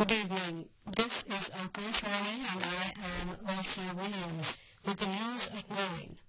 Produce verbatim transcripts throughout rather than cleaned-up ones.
Good evening. This is Akashvani and I am Elsie Williams with the news at nine.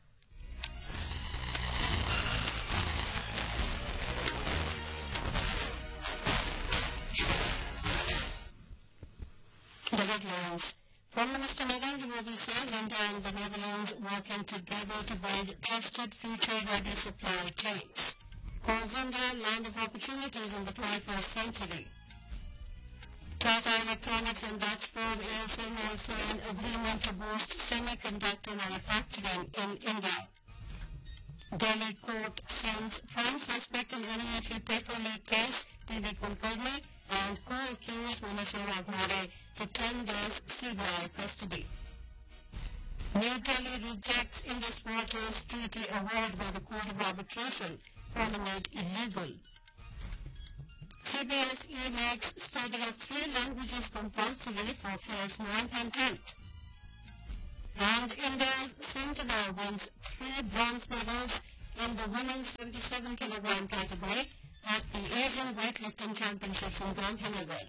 The headlines. Prime Minister Narendra Modi says India and the Netherlands working together to build trusted future-ready supply chains. Calls India land of opportunities in the twenty-first century. Tata Electronics and Dutch firm A S M L sign agreement to boost semiconductor manufacturing in India. Delhi court sends prime suspect in N I F paper leak case, P V Kulkarni, and co-accused Manisha Raghore to ten days C B I custody. New Delhi rejects Indus Waters Treaty Award by the Court of Arbitration, calling it illegal. C B S E makes study of three languages compulsory for class ninth and tenth. And India's Sentinel wins three bronze medals in the women's seventy-seven kilogram category at the Asian Weightlifting Championships in Gandhinagar.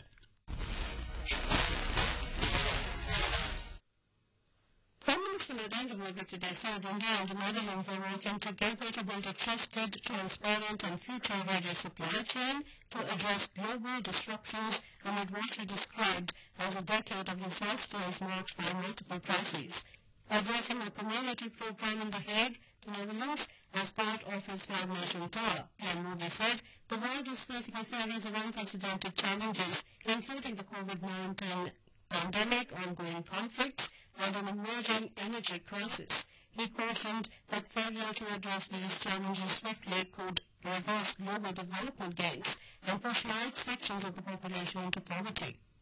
Prime Minister Narendra Modi today said India and the Netherlands are working together to build a trusted, transparent and future-ready supply chain to address global disruptions amid what he described as a decade of disasters marked by multiple crises. Addressing a community program in The Hague, the Netherlands, as part of his five-nation tour, P M Modi said the world is facing a series of unprecedented challenges, including the COVID nineteen pandemic, ongoing conflicts, and an emerging energy crisis. He cautioned that failure to address these challenges swiftly could reverse global development gains and push large sections of the population into poverty.